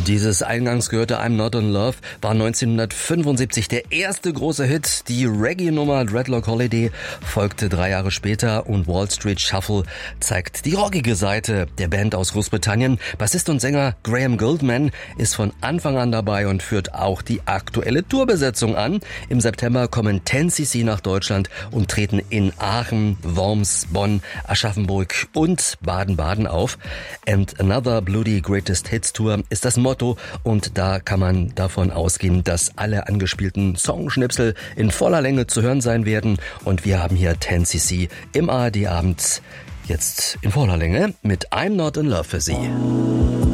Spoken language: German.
Dieses eingangs gehörte I'm Not in Love war 1975 der erste große Hit. Die Reggae-Nummer Dreadlock Holiday folgte 3 Jahre später und Wall Street Shuffle zeigt die rockige Seite der Band aus Großbritannien. Bassist und Sänger Graham Gouldman ist von Anfang an dabei und führt auch die aktuelle Tourbesetzung an. Im September kommen 10cc nach Deutschland und treten in Aachen, Worms, Bonn, Aschaffenburg und Baden-Baden auf. And Another Bloody Greatest Hits Tour ist das Motto und da kann man davon ausgehen, dass alle angespielten Songschnipsel in voller Länge zu hören sein werden und wir haben hier 10cc im ARD Abend jetzt in voller Länge mit I'm Not in Love für Sie.